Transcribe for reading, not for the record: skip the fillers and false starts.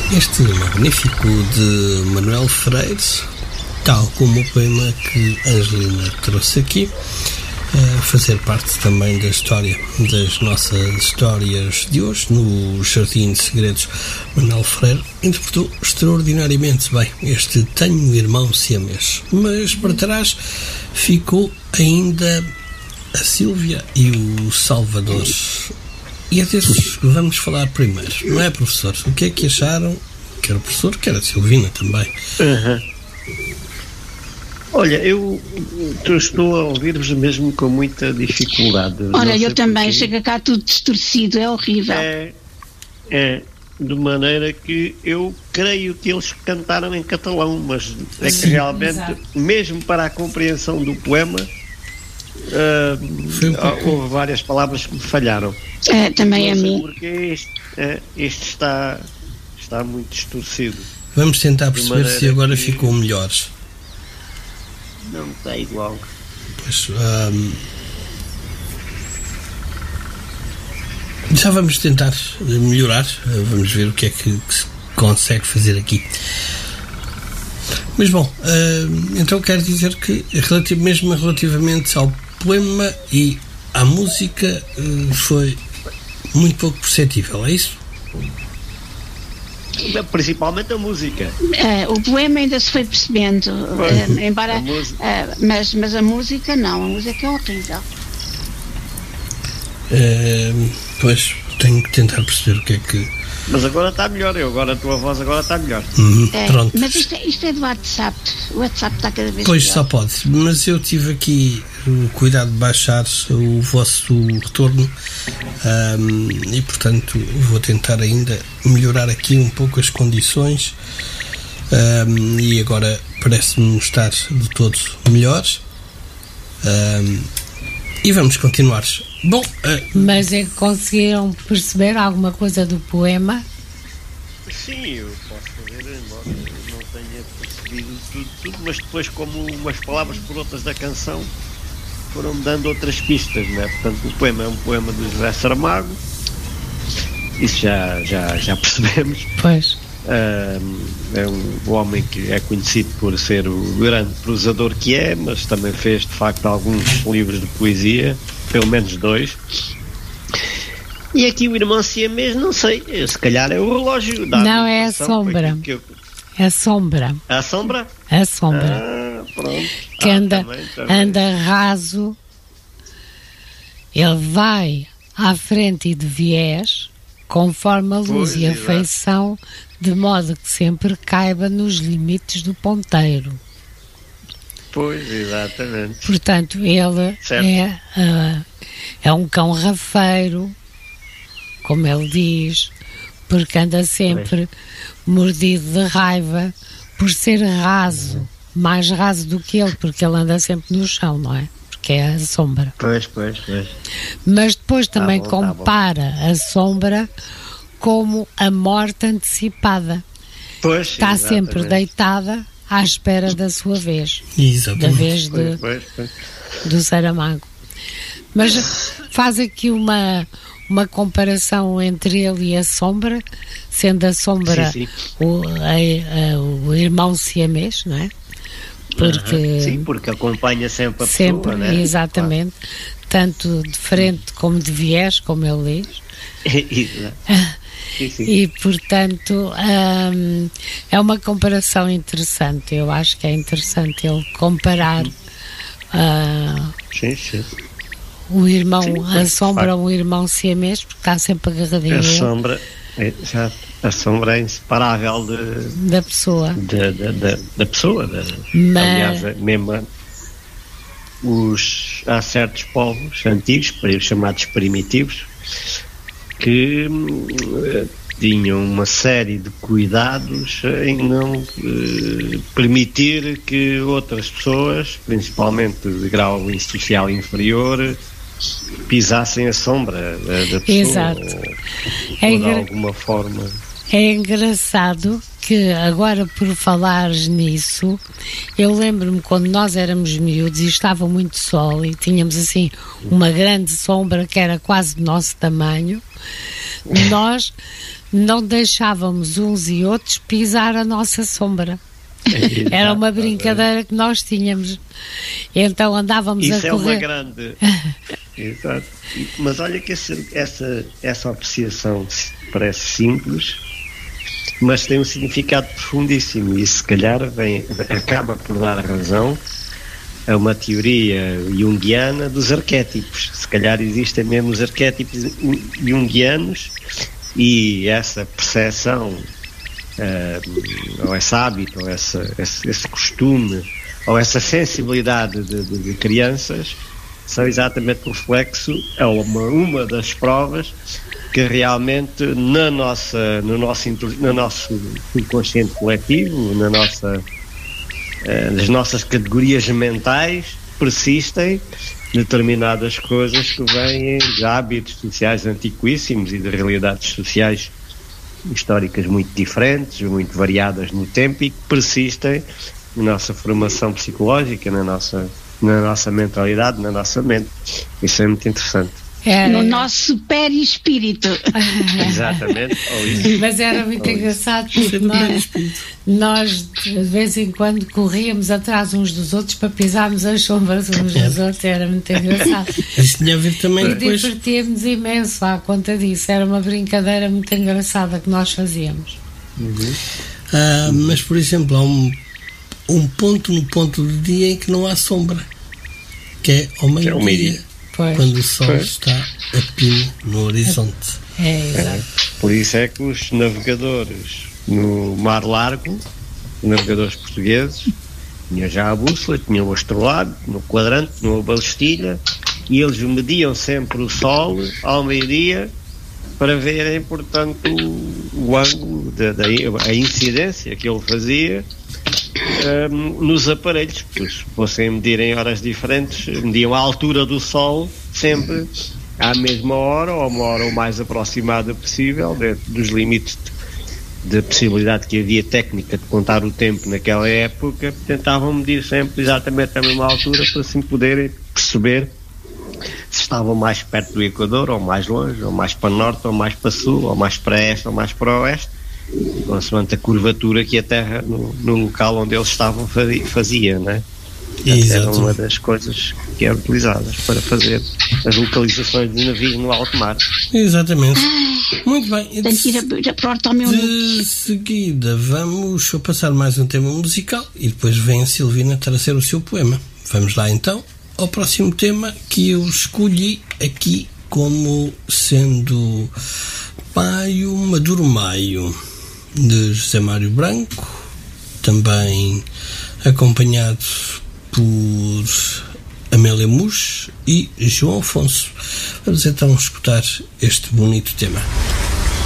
Este magnífico de Manuel Freire, tal como o poema que Angelina trouxe aqui, fazer parte também da história, das nossas histórias de hoje, no Jardim de Segredos. Manuel Freire interpretou extraordinariamente bem este Tenho um Irmão Siamês, mas para trás ficou ainda a Sílvia e o Salvador. E é desses que vamos falar primeiro, não é, professor? O que é que acharam? Quer o professor, quer a Silvina também. Olha, eu estou a ouvir-vos mesmo com muita dificuldade. Olha, eu também, chega cá tudo distorcido, é horrível. De maneira que eu creio que eles cantaram em catalão, mas é que realmente, mesmo para a compreensão do poema, houve várias palavras que me falharam. Também a mim. Porque este está muito distorcido. Vamos tentar perceber se agora ficou melhor. Não está igual. Pois, já vamos tentar melhorar. Vamos ver o que é que se consegue fazer aqui. Mas bom, então quero dizer que mesmo relativamente ao poema e à música foi muito pouco perceptível, é isso? Principalmente a música. O poema ainda se foi percebendo, embora, mas a música não, a música é horrível. Pois, tenho que tentar perceber o que é que... Mas agora está melhor, a tua voz agora está melhor. Pronto. Mas isto é do WhatsApp, o WhatsApp está cada vez Pois, pior. só pode, mas eu tive aqui o cuidado de baixar o vosso retorno e, portanto, vou tentar ainda melhorar aqui um pouco as condições e agora parece-me estar de todo melhor e vamos continuar. Bom, mas é que conseguiram perceber alguma coisa do poema? Sim, eu posso ver, embora não tenha percebido tudo, mas depois, como umas palavras por outras da canção foram dando outras pistas, né? Portanto, o poema é um poema de José Saramago, isso já percebemos. Pois. É um homem que é conhecido por ser o grande prosador que é, mas também fez de facto alguns livros de poesia, pelo menos 2. E aqui o Irmão Siamês, não sei, se calhar é o relógio. Não, é a sombra. É a sombra. A sombra? A sombra. Pronto. Que anda raso. Ele vai à frente e de viés, conforme a luz e a feição, de modo que sempre caiba nos limites do ponteiro. Pois, exatamente. Portanto, ele é um cão rafeiro, como ele diz, porque anda sempre mordido de raiva por ser raso, mais raso do que ele, porque ele anda sempre no chão, não é? Porque é a sombra. Pois. Mas depois também compara a sombra como a morte antecipada. Pois, está sempre deitada à espera da sua vez. Exatamente. Da vez do Saramago. Mas faz aqui uma comparação entre ele e a sombra, sendo a sombra o irmão siamês, não é? Porque, sim, porque acompanha sempre a pessoa, né? Exatamente. Claro. Tanto de frente como de viés, como ele diz. Sim. E, portanto, é uma comparação interessante. Eu acho que é interessante ele comparar o irmão, a sombra, um irmão siamês, porque está sempre agarradinho. A sombra é inseparável da pessoa. Da pessoa. Aliás, mesmo há certos povos antigos, chamados primitivos, que tinham uma série de cuidados em não permitir que outras pessoas, principalmente de grau social inferior, pisassem a sombra da pessoa. Exato. Ou de alguma forma. É engraçado que agora, por falares nisso, eu lembro-me quando nós éramos miúdos e estava muito sol e tínhamos assim uma grande sombra que era quase do nosso tamanho, nós não deixávamos uns e outros pisar a nossa sombra. Era uma brincadeira que nós tínhamos. Então andávamos isso a correr. Isso é uma grande... Exato. Mas olha que essa apreciação parece simples, mas tem um significado profundíssimo, e se calhar acaba por dar razão a uma teoria junguiana dos arquétipos. Se calhar existem mesmo os arquétipos junguianos, e essa percepção, ou esse hábito, ou esse costume, ou essa sensibilidade de crianças, são exatamente o reflexo, é uma das provas que realmente no nosso subconsciente coletivo, nas nossas categorias mentais, persistem determinadas coisas que vêm de hábitos sociais antiquíssimos e de realidades sociais históricas muito diferentes, muito variadas no tempo, e que persistem na nossa formação psicológica, na nossa mentalidade, na nossa mente. Isso é muito interessante. No nosso perispírito. Exatamente. Mas era muito engraçado, porque nós de vez em quando corríamos atrás uns dos outros para pisarmos as sombras uns dos outros. Era muito engraçado. Isso tinha a ver também e depois... divertíamos imenso à conta disso. Era uma brincadeira muito engraçada que nós fazíamos. Mas, por exemplo, há um ponto no ponto do dia em que não há sombra, que é ao meio-dia. Quando o sol está a pino no horizonte. Exato. Por isso é que os navegadores no Mar Largo, os navegadores portugueses, tinham já a bússola, tinham o astrolabe, no quadrante, no balestilha, e eles mediam sempre o sol ao meio-dia para verem, portanto, o ângulo, a incidência que ele fazia nos aparelhos, porque se fossem medir em horas diferentes, mediam a altura do sol sempre à mesma hora, ou uma hora o mais aproximada possível, dentro dos limites de possibilidade que havia técnica de contar o tempo naquela época. Tentavam medir sempre exatamente a mesma altura, para assim poderem perceber se estavam mais perto do Equador, ou mais longe, ou mais para norte, ou mais para sul, ou mais para este, ou mais para oeste, consoante a curvatura que a Terra no local onde eles estavam fazia, não é? Era uma das coisas que eram utilizadas para fazer as localizações de navios no alto mar. Exatamente. Muito bem. De seguida vamos passar mais um tema musical e depois vem a Silvina trazer o seu poema. Vamos lá então ao próximo tema, que eu escolhi aqui como sendo Paio Maduro Maio, de José Mário Branco, também acompanhado por Amélia Mus e João Afonso. Vamos então escutar este bonito tema.